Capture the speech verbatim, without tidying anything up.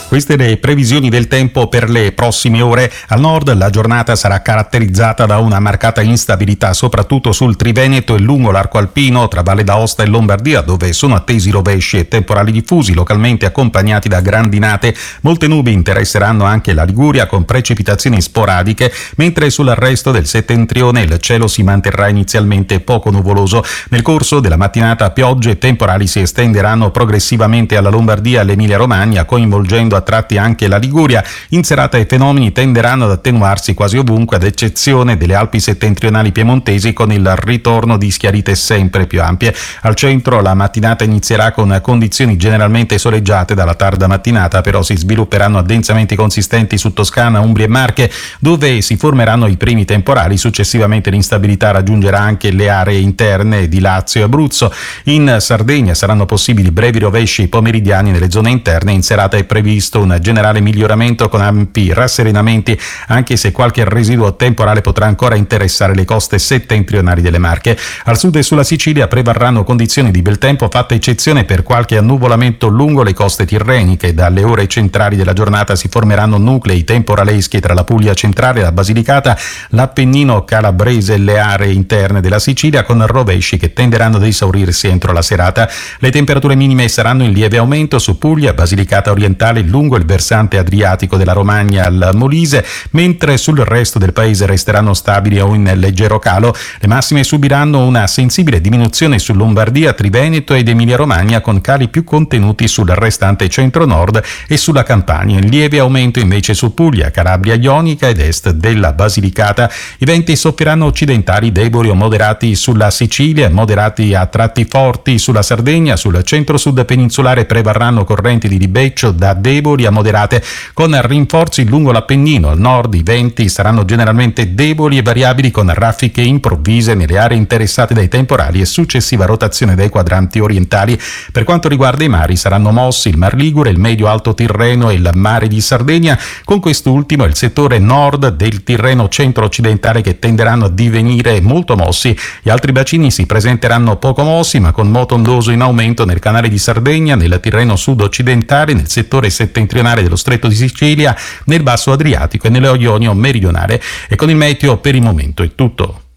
Queste le previsioni del tempo per le prossime ore. Al nord la giornata sarà caratterizzata da una marcata instabilità, soprattutto sul Triveneto e lungo l'arco alpino tra Valle d'Aosta e Lombardia, dove sono attesi rovesci e temporali diffusi, localmente accompagnati da grandinate. Molte nubi interesseranno anche la Liguria, con precipitazioni sporadiche, mentre sul resto del settentrione il cielo si manterrà inizialmente poco nuvoloso. Nel corso della mattinata piogge e temporali si estenderanno progressivamente alla Lombardia e all'Emilia Romagna, coinvolgendo a tratti anche la Liguria. In serata i fenomeni tenderanno ad attenuarsi quasi ovunque, ad eccezione delle Alpi settentrionali piemontesi, con il ritorno di schiarite sempre più ampie. Al centro la mattinata inizierà con condizioni generalmente soleggiate. Dalla tarda mattinata però si svilupperanno addensamenti consistenti su Toscana, Umbria e Marche, dove si formeranno i primi temporali. Successivamente l'instabilità raggiungerà anche le aree interne di Lazio e Abruzzo. In Sardegna saranno possibili brevi rovesci pomeridiani nelle zone interne. In serata è previsto un generale miglioramento con ampi rasserenamenti, anche se qualche residuo temporale potrà ancora interessare le coste settentrionali delle Marche. Al sud e sulla Sicilia prevarranno condizioni di bel tempo, fatta eccezione per qualche annuvolamento lungo le coste tirreniche. Dalle ore centrali della giornata si formeranno nuclei temporaleschi tra la Puglia centrale, la Basilicata, l'Appennino calabrese e le aree interne della Sicilia, con rovesci che tenderanno ad esaurirsi entro la serata. Le temperature minime saranno in lieve aumento su Puglia, Basilicata orientale, lungo il versante adriatico della Romagna al Molise, mentre sul resto del paese resteranno stabili o in leggero calo. Le massime subiranno una sensibile diminuzione su Lombardia, Triveneto ed Emilia Romagna, con cali più contenuti sul restante centro-nord e sulla Campania. In lieve aumento invece su Puglia, Calabria ionica ed est della Basilicata. I venti soffieranno occidentali deboli o moderati sulla Sicilia, moderati a tratti forti sulla Sardegna. Sul centro-sud peninsulare prevarranno correnti di libeccio da deboli a moderate, con rinforzi lungo l'Appennino. Al nord i venti saranno generalmente deboli e variabili, con raffiche improvvise nelle aree interessate dai temporali e successiva rotazione dai quadranti orientali. Per quanto riguarda i mari, saranno mossi il Mar Ligure, il medio-alto Tirreno e il mare di Sardegna, con quest'ultimo il settore nord del Tirreno centro-occidentale che tenderanno a divenire molto mossi. Gli altri bacini si presenteranno poco mossi, ma con moto ondoso in aumento nel canale di Sardegna, nel Tirreno sud-occidentale, nel settore settentrionale dello Stretto di Sicilia, nel basso Adriatico e nell'Ionio meridionale. E con il meteo per il momento è tutto.